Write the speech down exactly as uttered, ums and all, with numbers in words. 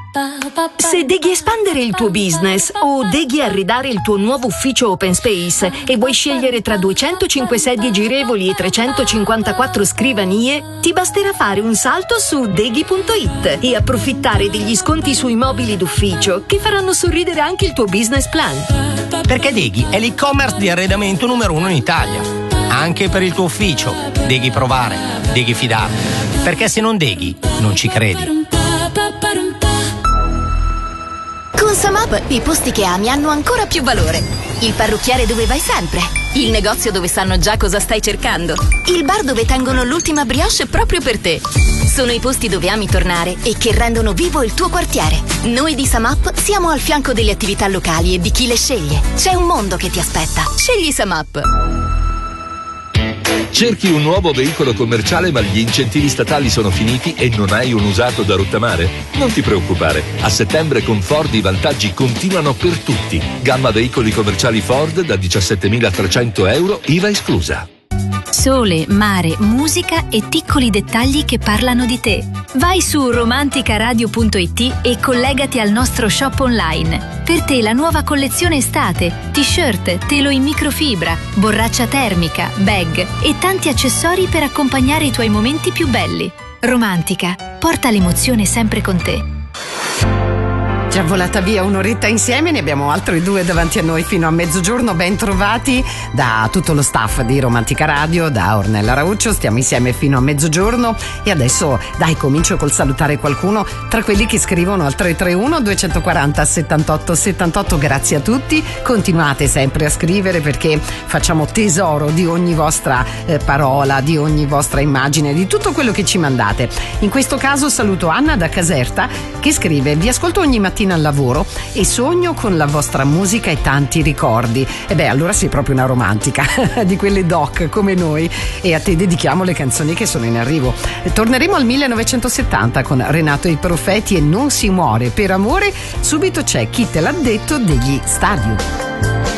Se devi espandere il tuo business o devi arredare il tuo nuovo ufficio open space e vuoi scegliere tra duecentocinque sedie girevoli e trecentocinquantaquattro scrivanie, ti basterà fare un salto su deghi punto it e approfittare degli sconti sui mobili d'ufficio che faranno sorridere anche il tuo business plan. Perché Deghi è l'e-commerce di arredamento numero uno in Italia. Anche per il tuo ufficio. Deghi provare, Deghi fidarti. Perché se non Deghi, non ci credi. Con Samap i posti che ami hanno ancora più valore. Il parrucchiere dove vai sempre. Il negozio dove sanno già cosa stai cercando. Il bar dove tengono l'ultima brioche proprio per te. Sono i posti dove ami tornare e che rendono vivo il tuo quartiere. Noi di Samap siamo al fianco delle attività locali e di chi le sceglie. C'è un mondo che ti aspetta. Scegli Samap. Cerchi un nuovo veicolo commerciale ma gli incentivi statali sono finiti e non hai un usato da rottamare? Non ti preoccupare, a settembre con Ford i vantaggi continuano per tutti. Gamma veicoli commerciali Ford da diciassettemilatrecento euro, I V A esclusa. Sole, mare, musica e piccoli dettagli che parlano di te. Vai su romanticaradio punto it e collegati al nostro shop online. Per te la nuova collezione estate, t-shirt, telo in microfibra, borraccia termica, bag e tanti accessori per accompagnare i tuoi momenti più belli. Romantica, porta l'emozione sempre con te. Già volata via un'oretta insieme, ne abbiamo altri due davanti a noi fino a mezzogiorno. Ben trovati da tutto lo staff di Romantica Radio, da Ornella Rauccio. Stiamo insieme fino a mezzogiorno e adesso dai, comincio col salutare qualcuno tra quelli che scrivono al tre tre uno due quattro zero settantotto settantotto. Grazie a tutti, continuate sempre a scrivere perché facciamo tesoro di ogni vostra eh, parola, di ogni vostra immagine, di tutto quello che ci mandate. In questo caso saluto Anna da Caserta che scrive: vi ascolto ogni mattina al lavoro e sogno con la vostra musica e tanti ricordi. E beh, allora sei proprio una romantica di quelle doc come noi, e a te dedichiamo le canzoni che sono in arrivo. Torneremo al millenovecentosettanta con Renato e i Profeti e Non si muore per amore. Subito c'è Chi te l'ha detto degli Stadio.